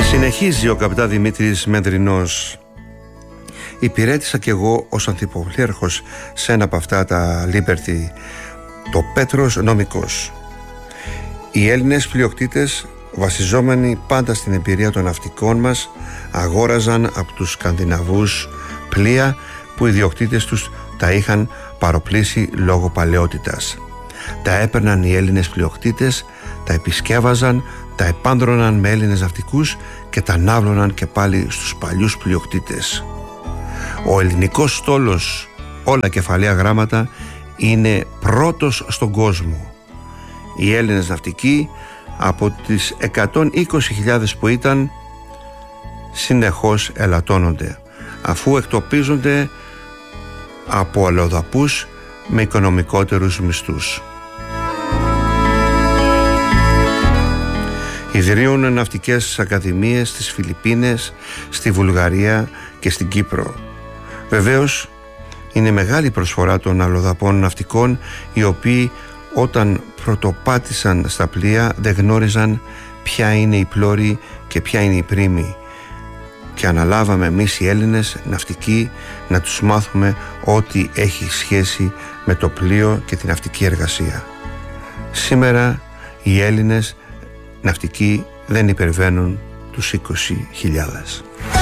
Συνεχίζει ο καπετάν Δημήτρης Μενδρινός. Υπηρέτησα κι εγώ ως ανθιποπλήρχος σε ένα από αυτά τα Liberty, το Πέτρος Νομικός. Οι Έλληνες πλειοκτήτες, βασιζόμενοι πάντα στην εμπειρία των ναυτικών μας, αγόραζαν από τους Σκανδιναβούς πλοία που οι ιδιοκτήτες τους τα είχαν παροπλήσει λόγω παλαιότητας. Τα έπαιρναν οι Έλληνες πλειοκτήτες, τα επισκεύαζαν, τα επάνδρωναν με Έλληνες ναυτικούς και τα ναύλωναν και πάλι στους παλιούς πλειοκτήτες. Ο ελληνικός στόλος, όλα κεφαλαία γράμματα, είναι πρώτος στον κόσμο. Οι Έλληνες ναυτικοί από τις 120.000 που ήταν συνεχώς ελαττώνονται, αφού εκτοπίζονται από αλλοδαπούς με οικονομικότερους μισθούς. Ιδρύουν ναυτικές ακαδημίες στις Φιλιππίνες, στη Βουλγαρία και στην Κύπρο. Βεβαίως είναι μεγάλη προσφορά των αλλοδαπών ναυτικών, οι οποίοι όταν πρωτοπάτησαν στα πλοία δεν γνώριζαν ποια είναι η πλώρη και ποια είναι η πρίμη, και αναλάβαμε εμείς οι Έλληνες ναυτικοί να τους μάθουμε ό,τι έχει σχέση με το πλοίο και την ναυτική εργασία. Σήμερα οι Έλληνες ναυτικοί δεν υπερβαίνουν τους 20.000.